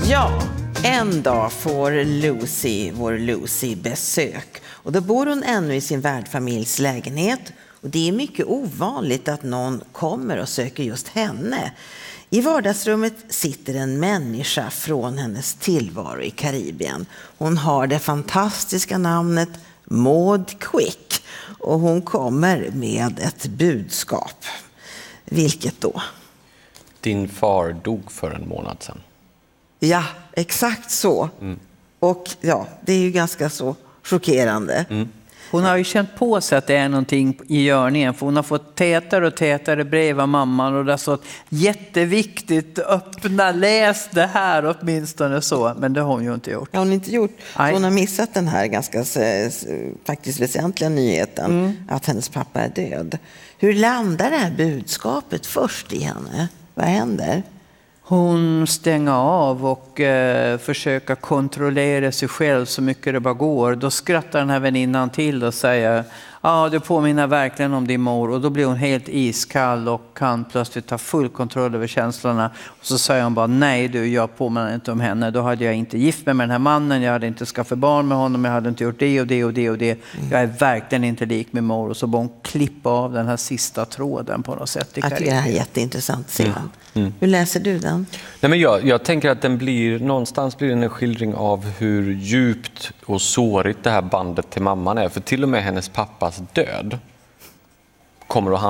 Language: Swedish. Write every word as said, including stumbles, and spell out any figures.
Ja, en dag får Lucy, vår Lucy, besök. Och då bor hon ännu i sin värdfamiljs lägenhet. Och det är mycket ovanligt att någon kommer och söker just henne. I vardagsrummet sitter en människa från hennes tillvaro i Karibien. Hon har det fantastiska namnet Maud Quick. Och hon kommer med ett budskap. Vilket då? Din far dog för en månad sedan. Ja, exakt så. Mm. Och ja, det är ju ganska så chockerande. Mm. Hon har ju känt på sig att det är någonting i görningen. För hon har fått tätare och tätare brev av mamman. Och det har stått jätteviktigt, öppna, läs det här åtminstone så. Men det har hon ju inte gjort. Det har hon inte gjort. Hon har missat den här ganska faktiskt väsentliga nyheten. Mm. Att hennes pappa är död. Hur landar det här budskapet först i henne? Vad händer? Hon stänger av och eh, försöker kontrollera sig själv så mycket det bara går. Då skrattar den här väninnan till och säger ja, ah, det påminner verkligen om din mor. Och då blir hon helt iskall och kan plötsligt ta full kontroll över känslorna. Och så säger hon bara, nej du, jag påminner inte om henne. Då hade jag inte gift mig med den här mannen, jag hade inte skaffat barn med honom, jag hade inte gjort det och det och det och det. Mm. Jag är verkligen inte lik min mor. Och så bara hon klippa av den här sista tråden på något sätt. Jag tycker det här är jätteintressant, Simon. Mm. Mm. Hur läser du den? Nej, men jag, jag tänker att den blir, någonstans blir den en skildring av hur djupt och sårigt det här bandet till mamman är. För till och med hennes pappas död kommer att